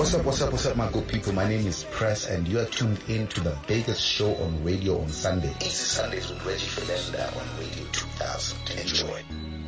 What's up, my good people? My name is Press, and you are tuned in to the biggest show on radio on Sunday. Easy Sundays with Reggie Philander on Radio 2000. Enjoy.